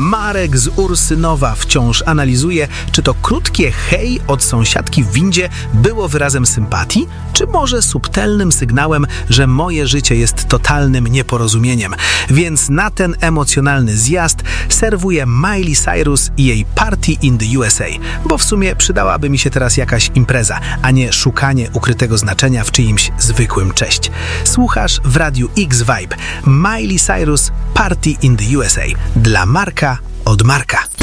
Marek z Ursynowa wciąż analizuje, czy to krótkie hej od sąsiadki w windzie było wyrazem sympatii, czy może subtelnym sygnałem, że moje życie jest totalnym nieporozumieniem. Więc na ten emocjonalny zjazd serwuję Miley Cyrus i jej Party in the USA, bo w sumie przydałaby mi się teraz jakaś impreza, a nie szukanie ukrytego znaczenia w czyimś zwykłym cześć. Słuchasz w Radiu X Vibe Miley Cyrus Party in the USA dla Marka od Marka.